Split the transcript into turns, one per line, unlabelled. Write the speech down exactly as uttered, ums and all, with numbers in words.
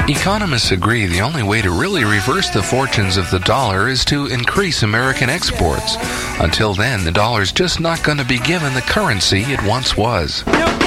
Economists agree the only way to really reverse the fortunes of the dollar is to increase American exports. Until then, the dollar's just not going to be given the currency it once was.
Yep.